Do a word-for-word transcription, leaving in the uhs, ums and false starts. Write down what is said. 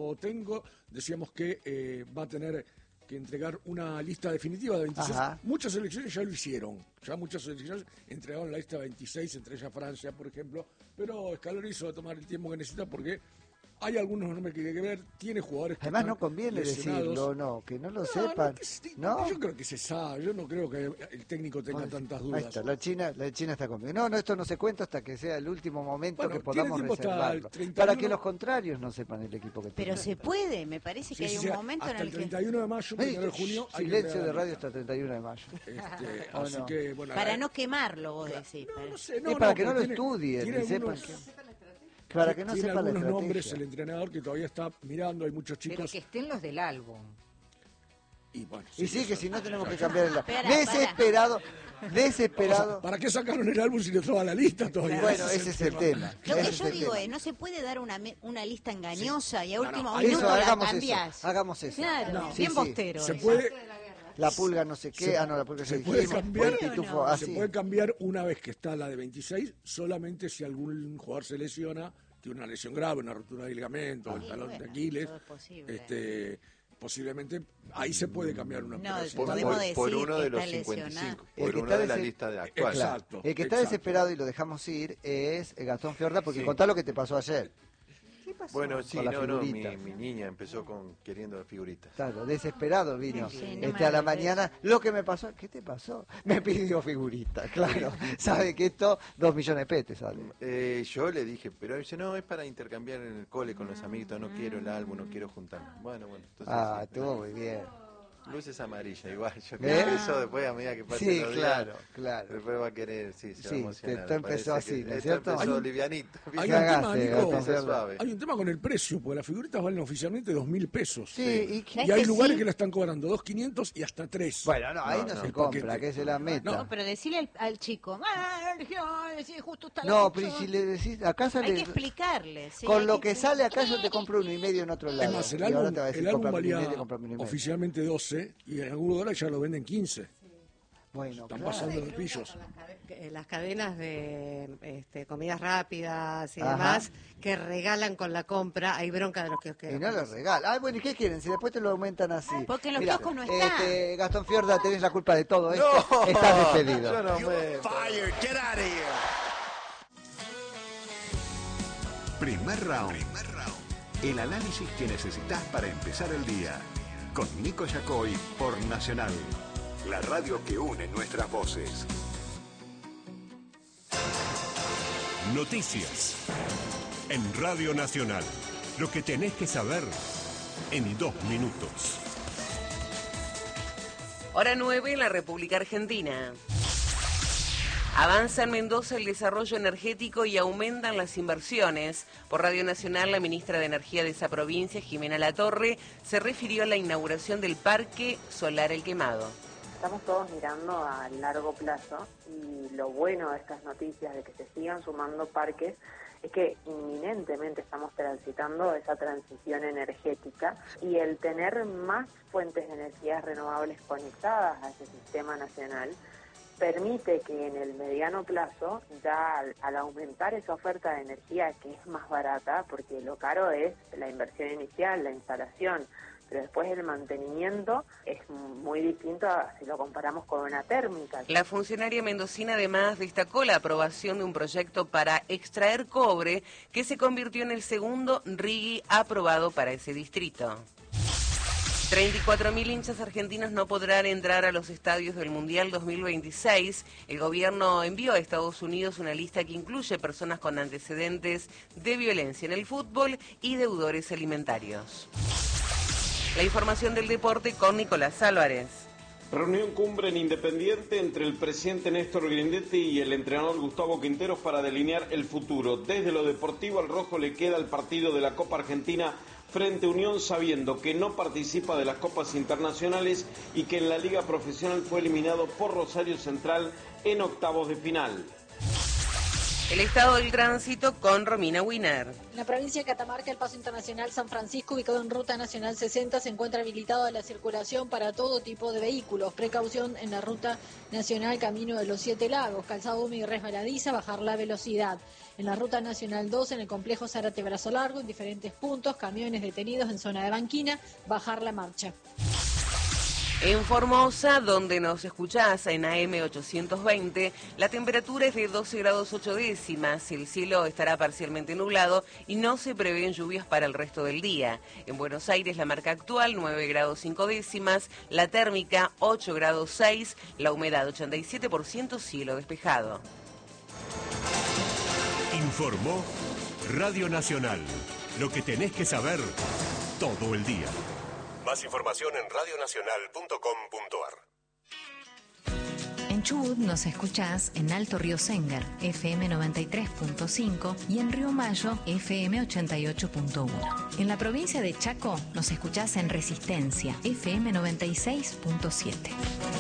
nuevo técnico, decíamos que eh, va a tener que entregar una lista definitiva de veintiséis. Ajá. Muchas selecciones ya lo hicieron, ya muchas selecciones entregaron la lista de veintiséis, entre ellas Francia, por ejemplo, pero Scaloni se va a tomar el tiempo que necesita porque hay algunos nombres que hay que ver, tiene jugadores que además están no conviene lesionados. Decirlo, no, que no lo no, sepan. No, que, ¿no? Yo creo que se sabe, yo no creo que el técnico tenga Ay, tantas dudas. Ahí está, la China, la China está conmigo. No, no, esto no se cuenta hasta que sea el último momento bueno, que podamos reservarlo. Para que los contrarios no sepan el equipo que tiene. Pero se puede, me parece que sí, hay un sí, momento en el, el treinta y uno que... de mayo, primero de junio... Silencio de radio hasta el treinta y uno de mayo. Este, así no? que, bueno, para no quemarlo, vos decís. No, para... no sé, no, es para no, que no lo tiene, estudien tiene y sepan algunos... que... Para que no tiene sepa algunos la nombres el entrenador que todavía está mirando, hay muchos chicos. Pero que estén los del álbum. Y, bueno, sí, y sí, eso, que si no tenemos que cambiar el álbum. Para, desesperado, para. desesperado. O sea, ¿para qué sacaron el álbum si le estaba la lista todavía? Bueno, ese es el tema. Lo que ese yo es digo tema. es, no se puede dar una una lista engañosa sí. y a no, último no, minuto eso, la hagamos cambiás. Eso, hagamos eso. Claro, no, bien sí, bostero. Se eso. puede... La pulga no sé qué, se, ah no, la pulga se se puede dijimos, cambiar, pitufo, no, así. Se puede cambiar una vez que está la de veintiséis, solamente si algún jugador se lesiona, tiene una lesión grave, una rotura de ligamento, ah, el talón bueno, de Aquiles, este, posiblemente ahí se puede cambiar una no, pero, por, por, por uno de los cincuenta y cinco, por uno de la lista de actual. Exacto. El que está exacto. desesperado y lo dejamos ir es Gastón Fiorda, porque sí. Contá lo que te pasó ayer. Bueno, sí, no, no, mi, mi niña empezó con queriendo figuritas. Claro, desesperado vino sí, sí, no este, a la mañana. Lo que me pasó, ¿qué te pasó? Me pidió figuritas, claro. Sabe que esto, dos millones de petes sale. Eh, yo le dije, pero dice, no, es para intercambiar en el cole con los amiguitos, no quiero el álbum, no quiero juntarme. Bueno, bueno. Entonces, ah, sí, estuvo muy bien. Luces amarillas, igual. Yo creo que eso después, a medida que pase sí, los claro, días, claro. después va a querer, sí, se sí, va a emocionar. Te, empezó así, ¿no es cierto? Empezó hay, livianito. Hay un, tema, Nico, suave. hay un tema con el precio, porque las figuritas valen oficialmente dos mil pesos. Sí, sí. Y, y hay lugares sí? que la están cobrando dos quinientos y hasta tres. Bueno, no, ahí no, no, no no se compra, paquete. que es la meta. No, pero decirle al, al chico, ah, justo está la no, pero si le decís, acá sale... Hay que explicarle. Sí, con hay lo que, que sale acá yo te compro uno y medio en otro lado. Es más, el y álbum, ahora te va a decir, el álbum valía medio, oficialmente doce y en algunos dólares ya lo venden quince. Bueno, están claro. pasando de pillos. Las cadenas de este, comidas rápidas y Ajá. demás que regalan con la compra, hay bronca de los kiosqueros. Y no los regalan. Ah, bueno, ¿y qué quieren? Si después te lo aumentan así. Porque en los Mirá, kioscos no está. Este, Gastón Fiorda, tenés la culpa de todo esto. No, estás despedido. Yo no me... Primer round. Primer round. El análisis que necesitas para empezar el día. Con Nico Yacoy por Nacional. La radio que une nuestras voces. Noticias. En Radio Nacional. Lo que tenés que saber en dos minutos. Hora nueve en la República Argentina. Avanza en Mendoza el desarrollo energético y aumentan las inversiones. Por Radio Nacional, la ministra de Energía de esa provincia, Jimena Latorre, se refirió a la inauguración del Parque Solar El Quemado. Estamos todos mirando a largo plazo y lo bueno de estas noticias de que se sigan sumando parques es que inminentemente estamos transitando esa transición energética y el tener más fuentes de energías renovables conectadas a ese sistema nacional permite que en el mediano plazo, ya al, al aumentar esa oferta de energía que es más barata, porque lo caro es la inversión inicial, la instalación, pero después el mantenimiento es muy distinto a si lo comparamos con una térmica. La funcionaria mendocina además destacó la aprobación de un proyecto para extraer cobre que se convirtió en el segundo R I G I aprobado para ese distrito. treinta y cuatro mil hinchas argentinos no podrán entrar a los estadios del Mundial dos mil veintiséis. El gobierno envió a Estados Unidos una lista que incluye personas con antecedentes de violencia en el fútbol y deudores alimentarios. La información del deporte con Nicolás Álvarez. Reunión cumbre en Independiente entre el presidente Néstor Grindetti y el entrenador Gustavo Quinteros para delinear el futuro. Desde lo deportivo al rojo le queda el partido de la Copa Argentina frente a Unión, sabiendo que no participa de las copas internacionales y que en la liga profesional fue eliminado por Rosario Central en octavos de final. El estado del tránsito con Romina Winer. En la provincia de Catamarca, el paso internacional San Francisco, ubicado en Ruta Nacional sesenta, se encuentra habilitado a la circulación para todo tipo de vehículos. Precaución en la Ruta Nacional Camino de los Siete Lagos, calzado húmedo y resbaladiza, bajar la velocidad. En la Ruta Nacional dos, en el complejo Zárate Brazo Largo, en diferentes puntos, camiones detenidos en zona de banquina, bajar la marcha. En Formosa, donde nos escuchás en A M ochocientos veinte, la temperatura es de doce grados ocho décimas, el cielo estará parcialmente nublado y no se prevén lluvias para el resto del día. En Buenos Aires, la marca actual, nueve grados cinco décimas, la térmica ocho grados seis, la humedad ochenta y siete por ciento, cielo despejado. Informó Radio Nacional, lo que tenés que saber todo el día. Más información en radio nacional punto com punto a r. En Chubut nos escuchás en Alto Río Sengar, F M noventa y tres punto cinco, y en Río Mayo, F M ochenta y ocho punto uno. En la provincia de Chaco nos escuchás en Resistencia, F M noventa y seis punto siete.